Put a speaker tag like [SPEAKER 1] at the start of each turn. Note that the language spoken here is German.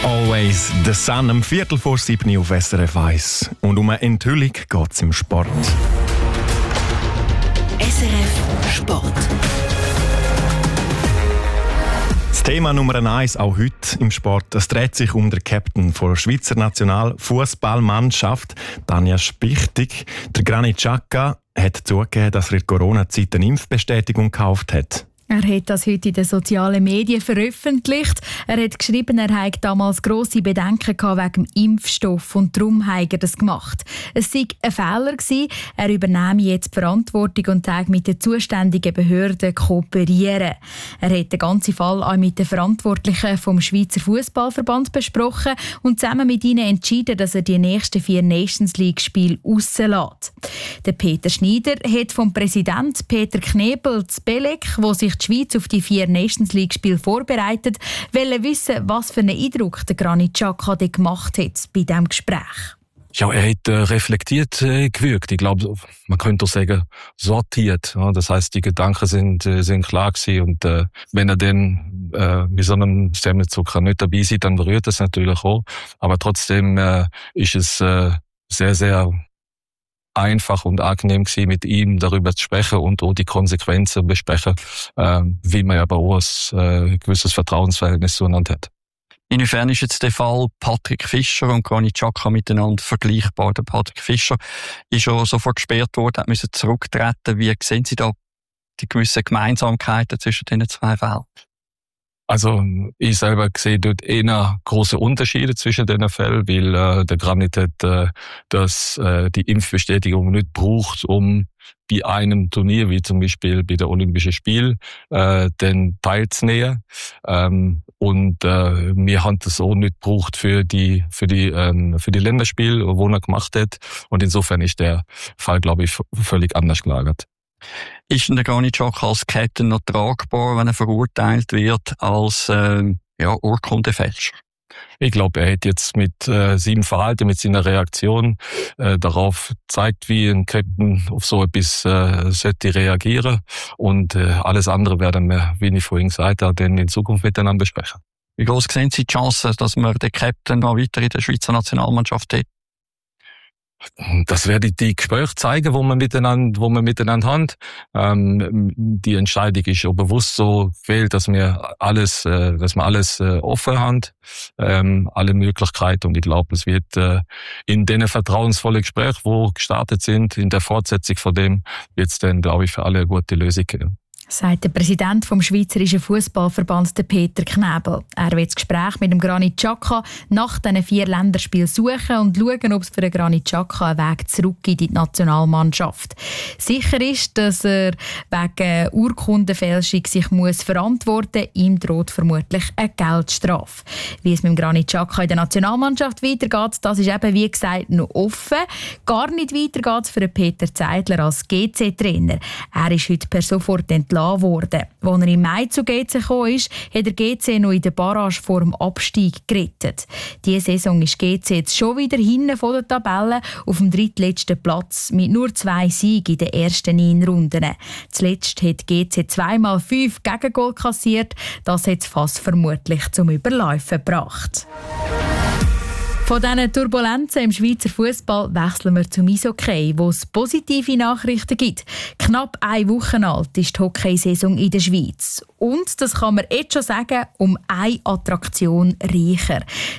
[SPEAKER 1] Always the Sun, um 6:45 auf SRF 1. Und um eine Enthüllung geht es im Sport.
[SPEAKER 2] SRF Sport.
[SPEAKER 1] Das Thema Nummer 1 auch heute im Sport. Es dreht sich um den Captain der Schweizer Nationalfußballmannschaft, Tanja Spichtig. Der Granit Xhaka hat zugegeben, dass er in der Corona-Zeit eine Impfbestätigung gekauft hat.
[SPEAKER 3] Er hat das heute in den sozialen Medien veröffentlicht. Er hat geschrieben, er habe damals grosse Bedenken wegen dem Impfstoff und darum hat er das gemacht. Es sei ein Fehler gewesen. Er übernehme jetzt die Verantwortung und sage mit den zuständigen Behörden kooperieren. Er hat den ganzen Fall auch mit den Verantwortlichen vom Schweizer Fußballverband besprochen und zusammen mit ihnen entschieden, dass er die nächsten 4 Nations League-Spiele rauslässt. Der Peter Schneider hat vom Präsident Peter Knebel zu Belek, wo sich die Schweiz auf die 4 Nations League-Spiele vorbereitet, wollte wissen, was für einen Eindruck der Granit Xhaka gemacht hat bei diesem Gespräch.
[SPEAKER 4] Ja, er hat reflektiert gewirkt. Ich glaube, man könnte auch sagen, sortiert. Ja, das heisst, die Gedanken sind klar gewesen. Und wenn er dann mit so einem Semmelzucker nicht dabei ist, dann berührt das natürlich auch. Aber trotzdem ist es sehr, sehr einfach und angenehm gewesen, mit ihm darüber zu sprechen und auch die Konsequenzen besprechen, wie man aber auch ein gewisses Vertrauensverhältnis zueinander hat.
[SPEAKER 5] Inwiefern ist jetzt der Fall Patrick Fischer und Granit Xhaka miteinander vergleichbar? Der Patrick Fischer ist schon sofort gesperrt worden, musste zurücktreten. Wie sehen Sie da die gewissen Gemeinsamkeiten zwischen diesen 2 Fällen?
[SPEAKER 4] Also ich selber sehe dort eher große Unterschiede zwischen den Fällen, weil der Granit hat die Impfbestätigung nicht braucht, um bei einem Turnier, wie zum Beispiel bei den Olympischen Spielen, dann teilzunehmen. Und wir haben das auch nicht gebraucht für die Länderspiele, wo er gemacht hat. Und insofern ist der Fall, glaube ich, völlig anders gelagert.
[SPEAKER 5] Ist der Granit Xhaka als Captain noch tragbar, wenn er verurteilt wird als Urkundenfälscher?
[SPEAKER 4] Ich glaube, er hat jetzt mit seinem Verhalten, mit seiner Reaktion darauf gezeigt, wie ein Captain auf so etwas sollte reagieren. Und alles andere werden wir, wie ich vorhin gesagt habe, dann in Zukunft miteinander besprechen.
[SPEAKER 5] Wie groß sehen Sie die Chance, dass wir den Captain noch weiter in der Schweizer Nationalmannschaft hat?
[SPEAKER 4] Das werden die Gespräche zeigen, wo wir miteinander haben. Die Entscheidung ist auch bewusst so gewählt, dass wir alles offen haben, alle Möglichkeiten. Und ich glaube, es wird in diesen vertrauensvollen Gesprächen, die gestartet sind, in der Fortsetzung von dem, wird es dann, glaube ich, für alle eine gute Lösung geben.
[SPEAKER 3] Sagt der Präsident vom Schweizerischen Fußballverband, Peter Knebel. Er wird das Gespräch mit dem Granit Xhaka nach diesen 4 Länderspielen suchen und schauen, ob es für den Granit Xhaka einen Weg zurück in die Nationalmannschaft. Sicher ist, dass er wegen Urkundenfälschung sich muss verantworten muss. Ihm droht vermutlich eine Geldstrafe. Wie es mit dem Granit Xhaka in der Nationalmannschaft weitergeht, das ist eben, wie gesagt, noch offen. Gar nicht weiter geht es für Peter Zeidler als GC-Trainer. Er ist heute per sofort entlassen worden. Als er im Mai zu GC gekommen ist, hat der GC noch in der Barrage vor dem Abstieg gerettet. Diese Saison ist GC jetzt schon wieder hinten von der Tabelle auf dem drittletzten Platz mit nur 2 Siegen in den ersten 9 Runden. Zuletzt hat GC 2x5 Gegengol kassiert. Das hat es fast vermutlich zum Überlaufen gebracht. Von diesen Turbulenzen im Schweizer Fußball wechseln wir zum Eishockey, wo es positive Nachrichten gibt. Knapp 1 Woche alt ist die Hockeysaison in der Schweiz. Und, das kann man jetzt schon sagen, um eine Attraktion reicher.